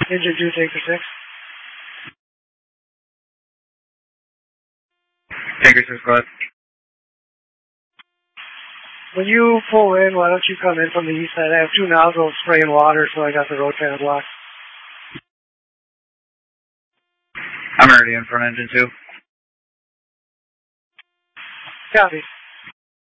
Engine 2, take for 6. Tanker 6, go ahead. When you pull in, why don't you come in from the east side? I have 2 nozzles spraying water, so I got the road panel blocked. I'm already in front, Engine 2. Copy.